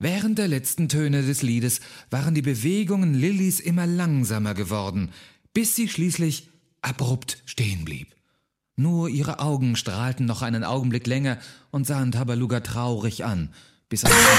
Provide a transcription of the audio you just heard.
Während der letzten Töne des Liedes waren die Bewegungen Lillys immer langsamer geworden, bis sie schließlich abrupt stehen blieb. Nur ihre Augen strahlten noch einen Augenblick länger und sahen Tabaluga traurig an, bis